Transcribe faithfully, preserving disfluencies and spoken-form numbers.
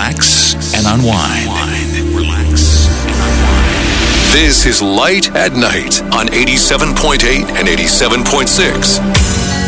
relax, and unwind. Relax. This is Light at Night on eighty-seven point eight and eighty-seven point six.